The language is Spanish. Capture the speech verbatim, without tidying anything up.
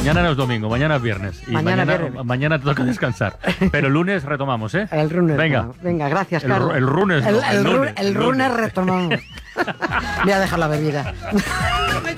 mañana no es domingo, mañana es viernes. Y Mañana mañana, viernes. mañana te toca descansar. Pero el lunes retomamos, ¿eh? El lunes. Venga. retomamos. Venga, gracias, El, Carlos. el lunes. El, no, el, el ru- lunes, el el lunes lunes. retomamos. Voy a dejar la bebida.